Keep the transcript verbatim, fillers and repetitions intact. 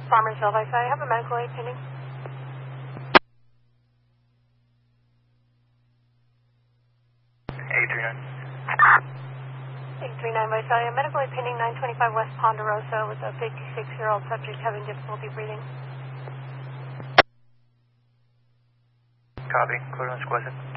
Farmersville, I say. I have a medical aid pending. eight three nine. eight three nine, Visalia. Medical aid pending, nine twenty-five West Ponderosa with a fifty-six-year-old subject having difficulty breathing. Copy. Clear on Squazen.